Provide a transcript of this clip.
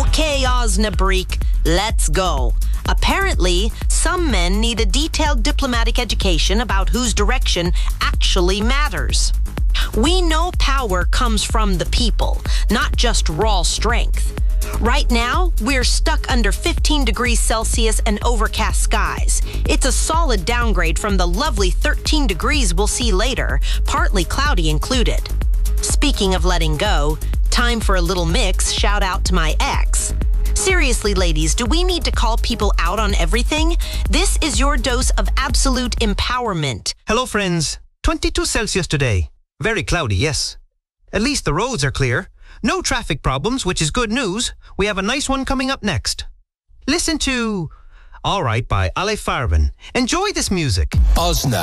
Okay, Osnabrück, let's go. Apparently, some men need a detailed diplomatic education about whose direction actually matters. We know power comes from the people, not just raw strength. Right now, we're stuck under 15 degrees Celsius and overcast skies. It's a solid downgrade from the lovely 13 degrees we'll see later, partly cloudy included. Speaking of letting go, time for a little mix shout out to my ex. Seriously, ladies, do we need to call people out on everything? This is your dose of absolute empowerment. Hello, friends. 22 Celsius today. Very cloudy, yes. At least the roads are clear. No traffic problems, which is good news. We have a nice one coming up next. Listen to All Right by Ale Farben. Enjoy this music. Osna.